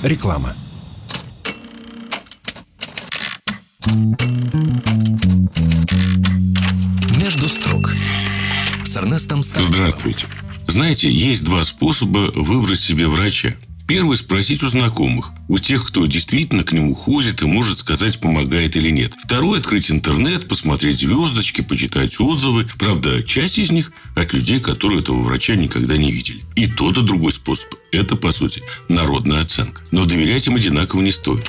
Реклама. Между строк с Эрнестом Старцевым. Здравствуйте. Знаете, есть два способа выбрать себе врача. Первый – спросить у знакомых, у тех, кто действительно к нему ходит и может сказать, помогает или нет. Второй – открыть интернет, посмотреть звездочки, почитать отзывы. Правда, часть из них от людей, которые этого врача никогда не видели. И тот, и другой способ – это, по сути, народная оценка. Но доверять им одинаково не стоит.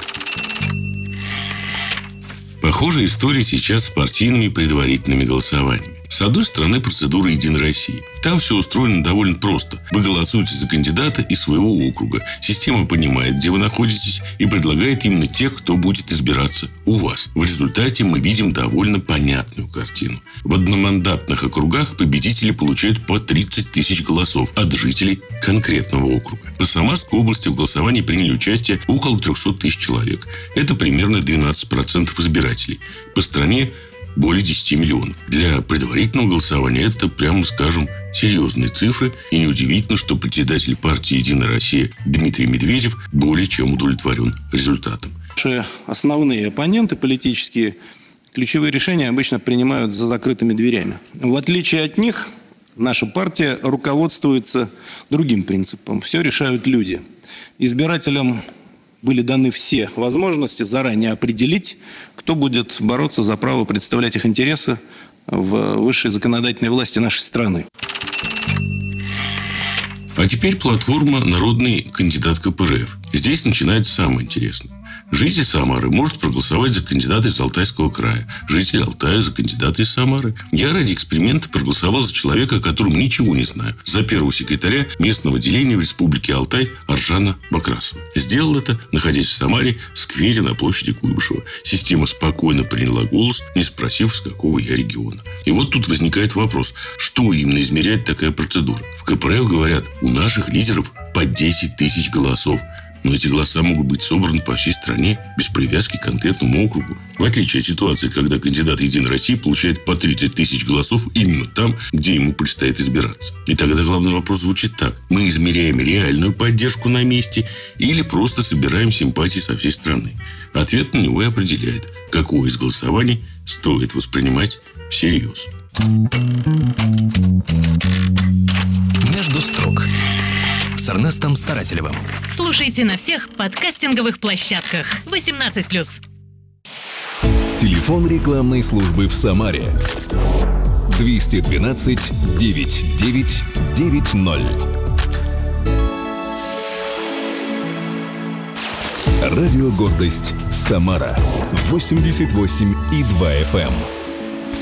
Похожая история сейчас с партийными предварительными голосованиями. С одной стороны, процедура «Единой России». Там все устроено довольно просто. Вы голосуете за кандидата из своего округа. Система понимает, где вы находитесь, и предлагает именно тех, кто будет избираться у вас. В результате мы видим довольно понятную картину. В одномандатных округах победители получают по 30 тысяч голосов от жителей конкретного округа. По Самарской области в голосовании приняли участие около 300 тысяч человек. Это примерно 12% избирателей. По стране более 10 миллионов. Для предварительного голосования это, прямо скажем, серьезные цифры. И неудивительно, что председатель партии «Единая Россия» Дмитрий Медведев более чем удовлетворен результатом. Наши основные оппоненты политические ключевые решения обычно принимают за закрытыми дверями. В отличие от них, наша партия руководствуется другим принципом. Все решают люди. Избирателям были даны все возможности заранее определить, кто будет бороться за право представлять их интересы в высшей законодательной власти нашей страны. А теперь платформа «Народный кандидат КПРФ». Здесь начинается самое интересное. Житель Самары может проголосовать за кандидата из Алтайского края. Житель Алтая за кандидата из Самары. Я ради эксперимента проголосовал за человека, о котором ничего не знаю. За первого секретаря местного отделения в Республике Алтай Аржана Бакрасова. Сделал это, находясь в Самаре, в сквере на площади Куйбышева. Система спокойно приняла голос, не спросив, с какого я региона. И вот тут возникает вопрос, что именно измеряет такая процедура. В КПРФ говорят, у наших лидеров по 10 тысяч голосов. Но эти голоса могут быть собраны по всей стране, без привязки к конкретному округу. В отличие от ситуации, когда кандидат «Единой России» получает по 30 тысяч голосов именно там, где ему предстоит избираться. И тогда главный вопрос звучит так. Мы измеряем реальную поддержку на месте или просто собираем симпатии со всей страны? Ответ на него и определяет, какое из голосований стоит воспринимать всерьез. Между строк с Эрнестом Старателевым. Слушайте на всех подкастинговых площадках. 18+. Телефон рекламной службы в Самаре. 212 9990. Радио «Гордость» Самара. 88,2 FM.